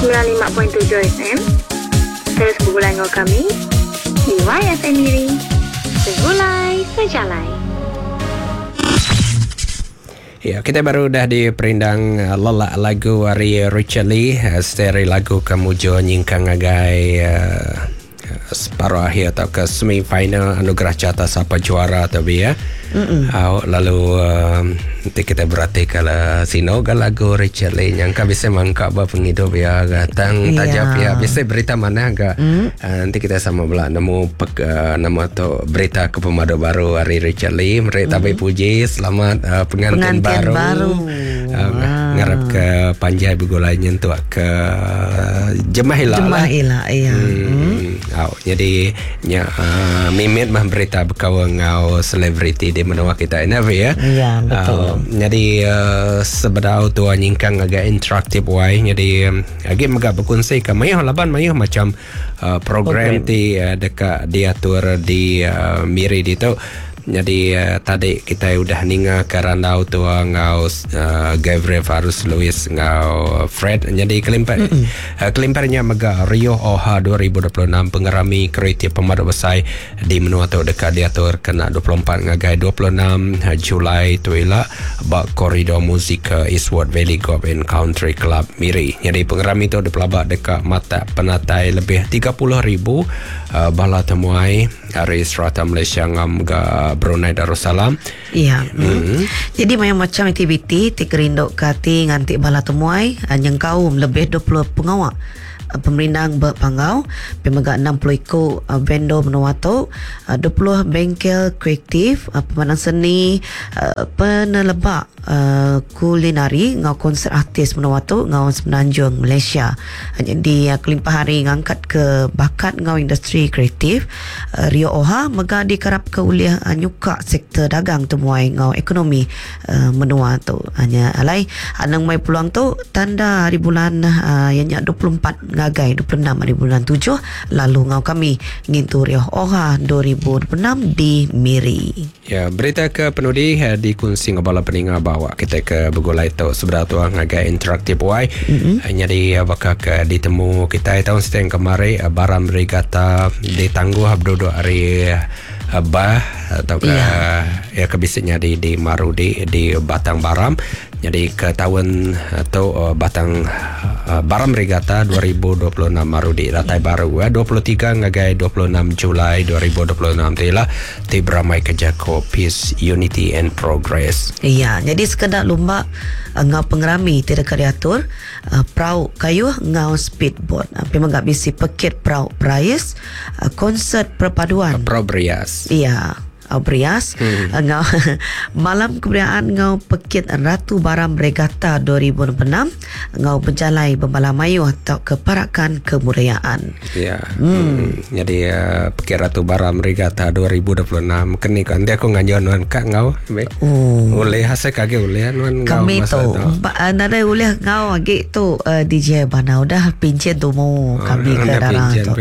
95.7 FM. Terus bergulai dengan kami di YFM Miri. Segulai sejalai. Ya, kita baru dah di perindang lelak lagu Ari Richard Lee, seri lagu Kamujo Nyingkang Agai separuh akhir atau ke semi-final anugerah Carta Siapa Juara tapi ya. Lalu nanti kita berarti kalau sino ke lagu Richard Lee yang bisa mangkap penghidup ya datang tajap ya bisa berita mana agak nanti kita sama belah nemu nama tu berita ke pemadu baru Ari Richard Lee mereka tapi puji selamat pengantin baru. Ngarap ke Panjai begulai nyentuh ke Jemahila iya. Jadi mimit mah berita berkawang ngau selebriti di menua kita ini ya. Iya, betul. Jadi sebenarnya tu nyingkang agak interaktif wai. Jadi agak megak berkongsi ke mayuh macam program ti dekat diatur di Miri di tu. Jadi tadi kita udah ninga ke randau tu ngau Gabriel Farus Louis ngau Fred. Jadi kelimparnya mega Rio Oha 2026 pengerami kreatif pemadu besai di menua tu dekat diatur kena 24 ngagai 26 Julai tu ialah bak koridor musik Eastwood Valley Golf and Country Club Miri. Jadi pengerami tu dipelabak dekat mata penatai lebih 30,000 bala temuai dari serata Malaysia ngam ga Brunei Darussalam. Iya. Jadi macam aktiviti ti kerindok kati nganti bala temuai yang kaum lebih 20 pengawak pemerintah berpanggau pemegak 60 ikut vendor menawato 20 bengkel kreatif pemandang seni penelebak kulinari ngau konser artis menawato ngau Semenanjung Malaysia. Jadi kelimpah hari ngangkat ke bakat ngau industri kreatif Rio Oha mega dikarap ke uliah nyuka sektor dagang temuai ngau ekonomi menua tu hanya alai anang mai peluang tu tanda hari bulan yang 24 ngagai 26 hari bulan 7 lalu ngau kami ngintu Rio Oha 2026 di Miri. Ya, berita ke penudi dikongsi ngabala peninga bawa kita ke begulai tu sebenarnya tu agak interaktif wai. Jadi bakal ke ditemu kita tahun setengah kemarin barang regata ditangguh berdua hari bah atau ke kebisanya di Marudi di Batang Baram. Jadi ke tahun atau Batang Baram Regata 2026 Marudi Ratai Baru 23 ngagai 26 Julai 2026 telah diberamai kerja Peace, Unity and Progress. Iya, jadi sekedar lomba ngau pengerami tidak diatur perahu kayu ngau speedboat memang tak bisi pekit perahu Prias konsert perpaduan perahu Brias. Iya, Brias ngau malam keberiaan ngau pekit Ratu Baram Regatta 2026 ngau penjalai Bembalamayuh atau keparakan kebudayaan. Ya. Jadi pekit Ratu Baram Regatta 2026 kini kan dia aku ngajuan kak ngau oleh hasil kage oleh nuan ngau kami tu nada oleh ngau agi tu DJ bana udah pincin tu mu kami ke darah tu.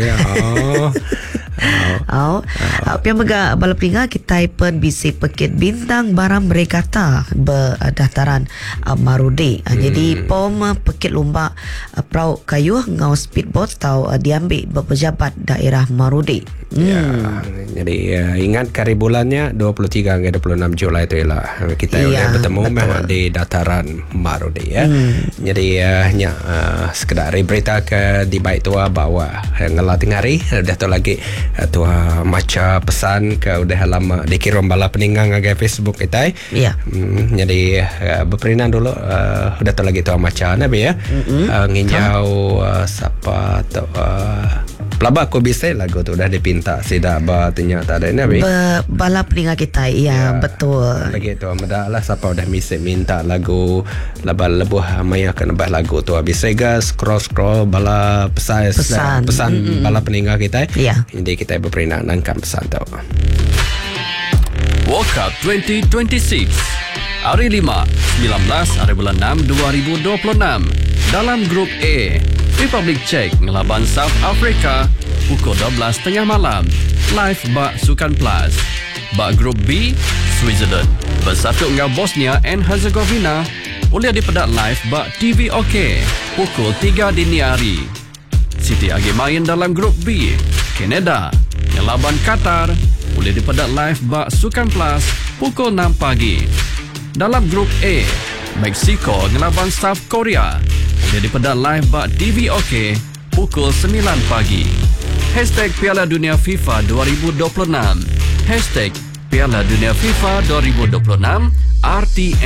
Pian mega bala peringa kita pun bisi pekit bintang Baram Regatta berdaftaran Marudi. Jadi pom pekit lomba perahu kayu ngau speedboat tau diambil berpejabat daerah Marudi. Jadi ingat kari bulannya 23 hingga 26 Julai itu ialah kita udah bertemu di dataran Marudi ya. Jadi sekedar berita ke di baik tua bawa ngelating hari dah tu lagi tua maca pesan ke udah lama dikirim bala peninggang agak Facebook kita. Jadi berperinan dulu udah tu lagi tua maca nabi ya. Nginjau siapa tu pelabak ko bisa lagu tu dah dipinta sida ba ternyata ada nabi. Bala peninggang kita betul. Begitu medalah siapa udah bisa minta lagu lebuh maya kan bah lagu tu bisa gas scroll bala pesan bala peninggang kita. Jadi kita berperinan nangkap pesan tu. World Cup 2026 Hari 5 19 hari bulan 6 2026 dalam grup A Republik Czech ngelaban South Africa pukul 12.30 malam live bak Sukan Plus. Bak grup B Switzerland bersatu dengan Bosnia and Herzegovina boleh dipedak live bak TV OK pukul 3 dini hari. Siti agi main dalam grup B, Canada, ngelaban Qatar, boleh dipedak live bak Sukan Plus pukul 6 pagi. Dalam grup A, Mexico ngelaban South Korea, boleh dipedak live bak TV OK pukul 9 pagi. #Piala Dunia FIFA 2026 #Piala Dunia FIFA 2026 RTM